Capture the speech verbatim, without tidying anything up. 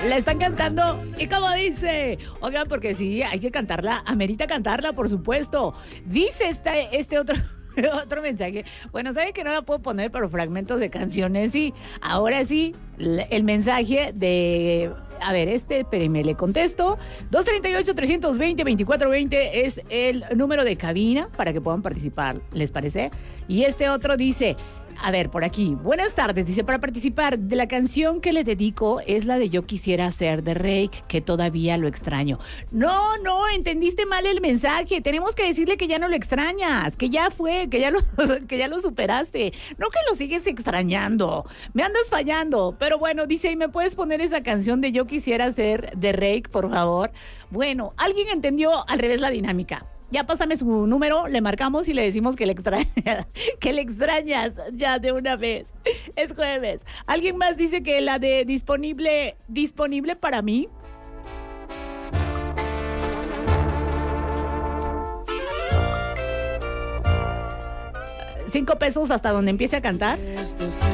La están cantando. ¿Y cómo dice? Oigan, porque sí, hay que cantarla. Amerita cantarla, por supuesto. Dice este, este otro... Otro mensaje. Bueno, saben que no la puedo poner, pero fragmentos de canciones sí. Ahora sí, el mensaje de... A ver, este, espérenme, le contesto. dos treinta y ocho, trescientos veinte, veinticuatro veinte es el número de cabina para que puedan participar, ¿les parece? Y este otro dice... A ver, por aquí. Buenas tardes. Dice, para participar de la canción que le dedico es la de Yo Quisiera Ser de Rake, que todavía lo extraño. No, no, entendiste mal el mensaje. Tenemos que decirle que ya no lo extrañas, que ya fue, que ya lo, que ya lo superaste. No que lo sigues extrañando. Me andas fallando. Pero bueno, dice, ¿y me puedes poner esa canción de Yo Quisiera Ser de Rake, por favor? Bueno, alguien entendió al revés la dinámica. Ya pásame su número, le marcamos y le decimos que le extraña, que le extrañas ya de una vez. Es jueves. ¿Alguien más dice que la de disponible, disponible para mí? Cinco pesos hasta donde empiece a cantar.